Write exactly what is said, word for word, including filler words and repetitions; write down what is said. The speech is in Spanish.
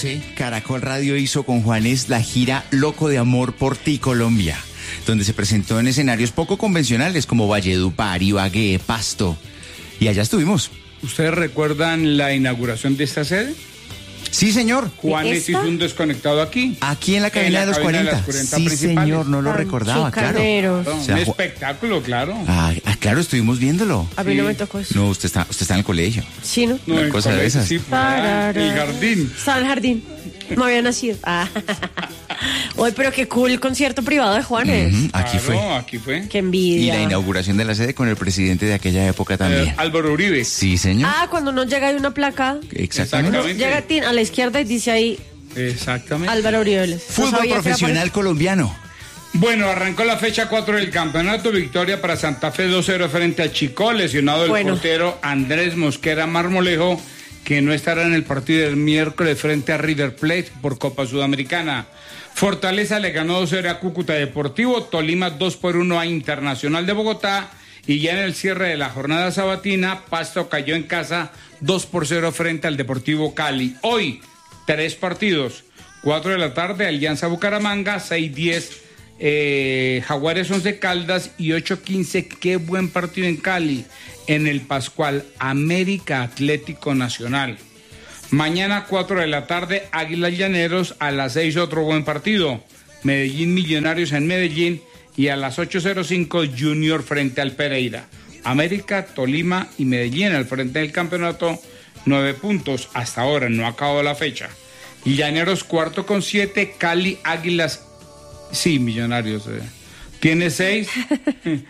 doce, Caracol Radio hizo con Juanes la gira Loco de Amor por Ti Colombia, donde se presentó en escenarios poco convencionales como Valledupar, Ibagué, Pasto. Y allá estuvimos. ¿Ustedes recuerdan la inauguración de esta sede? Sí, señor. Juanes hizo un desconectado aquí. Aquí en la cabina, en la de, los cabina de los cuarenta. Sí, señor, no lo Tan recordaba, claro. No, o sea, un espectáculo, claro. Ah, claro, estuvimos viéndolo. A mí sí. no me tocó eso. No, usted está, usted está en el colegio. Sí, ¿no? No, Una cosa de esas. Sí, el jardín. Estaba en el jardín. No había nacido. Ah. Oye, pero qué cool concierto privado de Juanes. Uh-huh, aquí claro, fue. aquí fue. Qué envidia. Y la inauguración de la sede con el presidente de aquella época también. Eh, Álvaro Uribe. Sí, señor. Ah, cuando uno llega hay una placa. Exactamente. Uno llega a la izquierda y dice ahí. Exactamente. Álvaro Uribe. Fútbol no profesional colombiano. Bueno, arrancó la fecha cuatro del campeonato, victoria para Santa Fe dos cero frente a Chico, lesionado el bueno. portero Andrés Mosquera Marmolejo, que no estará en el partido del miércoles frente a River Plate por Copa Sudamericana. Fortaleza le ganó dos cero a Cúcuta Deportivo, Tolima dos por uno a Internacional de Bogotá, y ya en el cierre de la jornada sabatina, Pasto cayó en casa dos por cero frente al Deportivo Cali. Hoy, tres partidos, cuatro de la tarde, Alianza Bucaramanga, seis diez, eh, Jaguares Once Caldas y ocho quince, qué buen partido en Cali, en el Pascual, América Atlético Nacional. Mañana cuatro de la tarde, Águilas Llaneros, a las seis otro buen partido, Medellín Millonarios en Medellín, y a las ocho cero cinco Junior frente al Pereira. América, Tolima y Medellín al frente del campeonato, nueve puntos, hasta ahora no ha acabado la fecha. Llaneros cuarto con siete, Cali, Águilas, sí, Millonarios, eh. tiene seis.